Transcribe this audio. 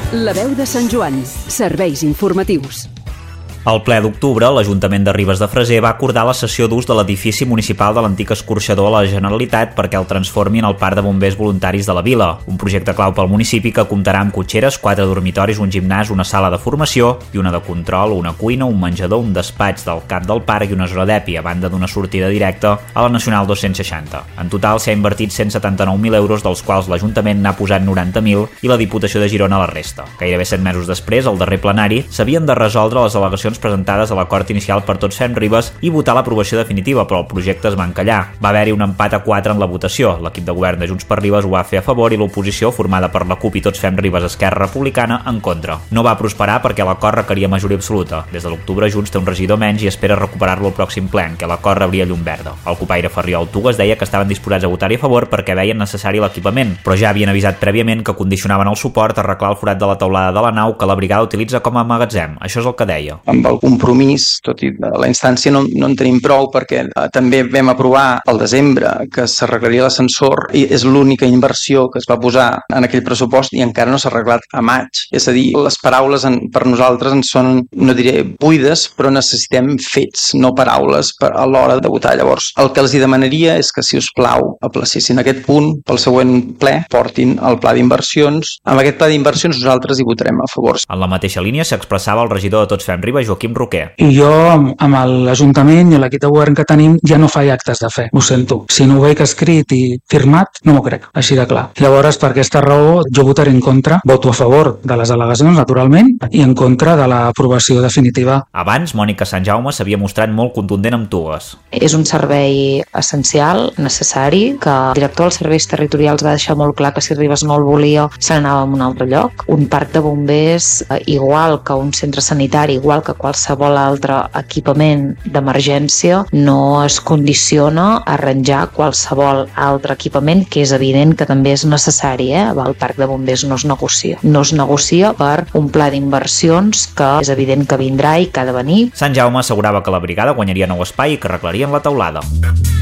La veu de Sant Joan. Serveis informatius. Al ple d'octubre, l'Ajuntament de Ribes de Freser va acordar la cessió d'ús de l'edifici municipal de l'antic escorxador a la Generalitat perquè el transformi en el Parc de Bombers Voluntaris de la Vila, un projecte clau pel municipi que comptarà amb cotxeres, 4 dormitoris, un gimnàs, una sala de formació i una de control, una cuina, un menjador, un despatx del cap del parc i una zona d'EPI, a banda d'una sortida directa a la Nacional 260. En total s'ha invertit 179.000 euros, dels quals l'Ajuntament n'ha posat 90.000 i la Diputació de Girona la resta. Gairebé 7 mesos després, al darrer plenari, s'havien de resoldre les al·legacions presentades a l'acord inicial per Tots Fem Ribes i votar l'aprovació definitiva, però el projecte es va encallar. Va haver-hi un empat a 4 en la votació. L'equip de govern de Junts per Ribes ho va fer a favor i l'oposició, formada per la CUP i Tots Fem Ribes Esquerra Republicana, en contra. No va prosperar perquè l'acord requeria majoria absoluta. Des de l'octubre, Junts té un regidor menys i espera recuperar-lo al pròxim ple, en què l'acord rebria llum verda. El copaire Ferriol Tugues deia que estaven disposats a votar-hi a favor perquè veien necessari l'equipament, però ja havien avisat prèviament que condicionaven el suport a arreglar el forat de la teulada de la nau que la brigada utilitza com a magatzem. Això és el que deia. Amb el compromís, tot i la instància no en tenim prou, perquè també vam aprovar al desembre que s'arreglaria l'ascensor i és l'única inversió que es va posar en aquell pressupost i encara no s'ha arreglat a maig. És a dir, les paraules per nosaltres ens són, no diré buides, però necessitem fets, no paraules a l'hora de votar. Llavors, el que els hi demanaria és que, si us plau, aplacissin aquest punt pel següent ple, portin el pla d'inversions. Amb aquest pla d'inversions nosaltres hi votarem a favor. En la mateixa línia s'expressava el regidor de Tots Fem Ribes, Joaquim Roquer. I jo, amb l'Ajuntament i l'equip de govern que tenim, ja no faig actes de fe, ho sento. Si no ho veig escrit i firmat, no m'ho crec, així de clar. Llavors, per aquesta raó, jo votaré en contra, voto a favor de les al·legacions, naturalment, i en contra de l'aprovació definitiva. Abans, Mònica Sant Jaume s'havia mostrat molt contundent amb Tugues. És un servei essencial, necessari, que el director dels serveis territorials va deixar molt clar que si Ribes no el volia, se n'anava a un altre lloc. Un parc de bombers, igual que un centre sanitari, igual que qualsevol altre equipament d'emergència, no es condiciona a arranjar qualsevol altre equipament, que és evident que també és necessari. El parc de bombers no es negocia. No es negocia per un pla d'inversions que és evident que vindrà i que ha de venir. Sant Jaume assegurava que la brigada guanyaria nou espai i que arreglarien la teulada.